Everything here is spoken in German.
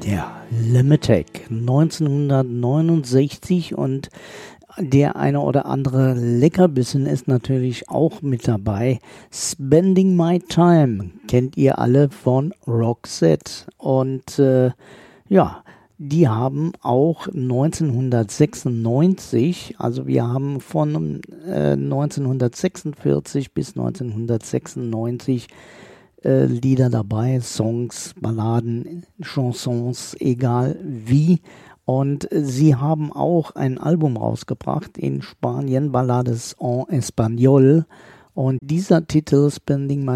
Ja, Lemetek 1969 und der eine oder andere Leckerbissen ist natürlich auch mit dabei. Spending My Time kennt ihr alle von Roxette und ja, die haben auch 1996, also wir haben von 1946 bis 1996 Lieder dabei, Songs, Balladen, Chansons, egal wie. Und sie haben auch ein Album rausgebracht in Spanien, Ballades en Español. Und dieser Titel, Spending My